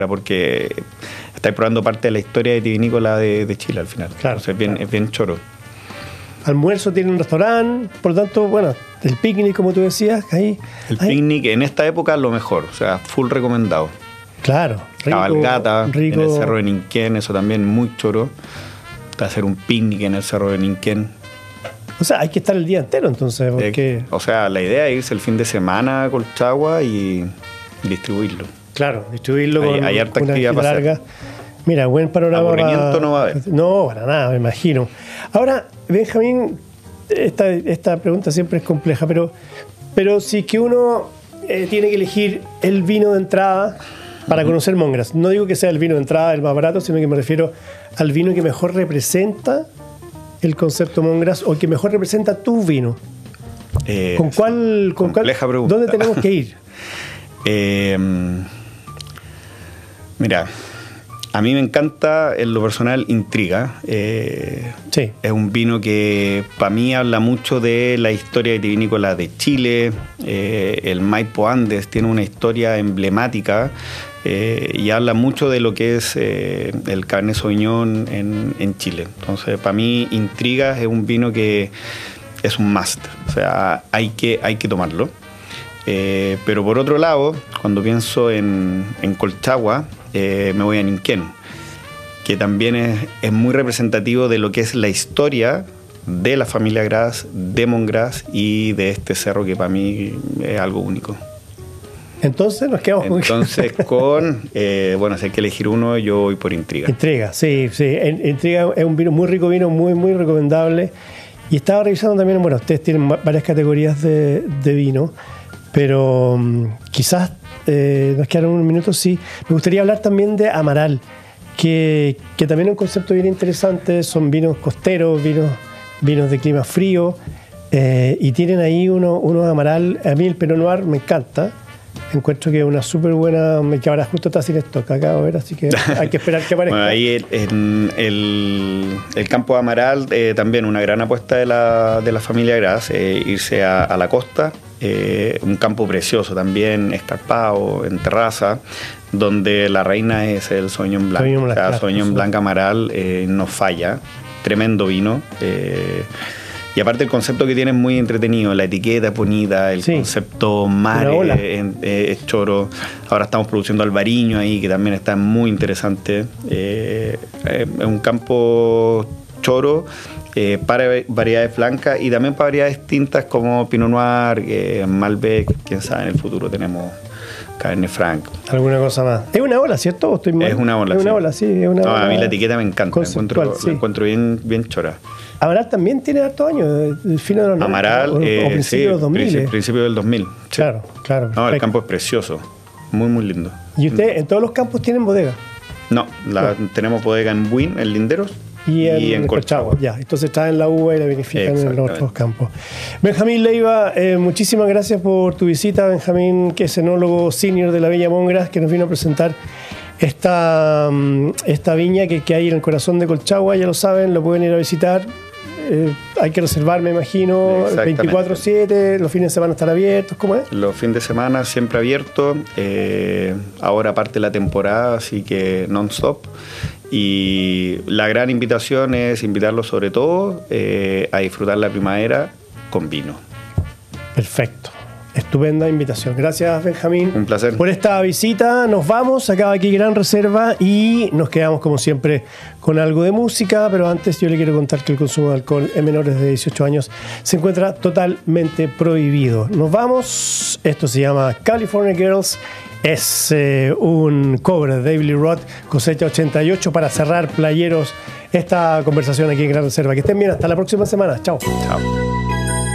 porque estáis probando parte de la historia vitivinícola de Chile al final. Claro, entonces es bien choro. Almuerzo tiene un restaurante, por lo tanto, bueno, el picnic, como tú decías, ahí. Picnic en esta época lo mejor, o sea, full recomendado. Claro, rico, cabalgata rico. En el Cerro de Ninquén, eso también muy choro. Hacer un picnic en el Cerro de Ninquén. O sea, hay que estar el día entero entonces, porque... O sea, la idea es irse el fin de semana a Colchagua y distribuirlo. Claro, distribuirlo hay harta actividad para larga. Mira, buen panorama. Aburrimiento no va a haber. No, para nada, me imagino. Ahora, Benjamín, esta pregunta siempre es compleja, pero si que uno tiene que elegir el vino de entrada para conocer Mongras, no digo que sea el vino de entrada el más barato, sino que me refiero al vino que mejor representa el concepto Mongras o que mejor representa tu vino. ¿Con cuál? Pregunta. ¿Dónde tenemos que ir? Mira, a mí me encanta en lo personal Intriga. Sí. Es un vino que para mí habla mucho de la historia vitivinícola de Chile. El Maipo Andes tiene una historia emblemática y habla mucho de lo que es el Cabernet Sauvignon en Chile. Entonces, para mí Intriga es un vino que es un must. O sea, hay que tomarlo. Pero por otro lado, cuando pienso en Colchagua, me voy a Ninquén, que también es muy representativo de lo que es la historia de la familia Gras, de Mongras y de este cerro que para mí es algo único. Entonces nos quedamos con... bueno, si hay que elegir uno, yo voy por Intriga. Intriga, sí. Intriga es un vino, muy rico vino, muy, muy recomendable. Y estaba revisando también, bueno, ustedes tienen varias categorías de vino, pero quizás nos quedaron unos minutos, sí. Me gustaría hablar también de Amaral, que también es un concepto bien interesante. Son vinos costeros, vinos de clima frío, y tienen ahí unos Amaral. A mí el Pinot Noir me encanta. Encuentro que es una súper buena, que ahora justo está sin stock, acabo de ver, así que hay que esperar que aparezca. Bueno, ahí en el campo de Amaral, también una gran apuesta de la familia Gras, irse a la costa. Un campo precioso también, escarpado, en terraza, donde la reina es el Sauvignon Blanc. Sauvignon Blanc Amaral no falla, tremendo vino. Y aparte el concepto que tiene es muy entretenido, la etiqueta es bonita, el concepto mar es choro. Ahora estamos produciendo albariño ahí, que también está muy interesante. Es un campo choro, para variedades blancas y también para variedades distintas como Pinot Noir, Malbec, quién sabe, en el futuro tenemos Cabernet Franc. ¿Alguna cosa más? Es una ola, ¿cierto? ¿O estoy mal? Es una ola, es una ola, sí. Es una ola. A mí la etiqueta me encanta, la encuentro bien chora. Amaral también tiene harto años, el fino de los 90. Amaral, o principio de los 2000. Principio del 2000. Sí. Claro. No, el campo es precioso, muy, muy lindo. ¿Y ustedes en todos los campos tienen bodega? No, tenemos bodega en Buin, en Linderos. Y en Colchagua. Ya, entonces traen la uva y la vinifican en los otros campos. Benjamín Leiva, muchísimas gracias por tu visita. Benjamín, que es enólogo senior de la Viña Mongras, que nos vino a presentar esta viña que hay en el corazón de Colchagua. Ya lo saben, lo pueden ir a visitar. Hay que reservar, me imagino, 24/7, los fines de semana están abiertos, ¿cómo es? Los fines de semana siempre abiertos, ahora parte la temporada, así que non-stop. Y la gran invitación es invitarlos sobre todo a disfrutar la primavera con vino. Perfecto. Estupenda invitación. Gracias, Benjamín. Un placer. Por esta visita. Nos vamos. Acaba aquí Gran Reserva y nos quedamos, como siempre, con algo de música. Pero antes yo le quiero contar que el consumo de alcohol en menores de 18 años se encuentra totalmente prohibido. Nos vamos. Esto se llama California Girls. Es un cover de David Lee Roth, cosecha 88, para cerrar, playeros, esta conversación aquí en Gran Reserva. Que estén bien. Hasta la próxima semana. Chao. Chao.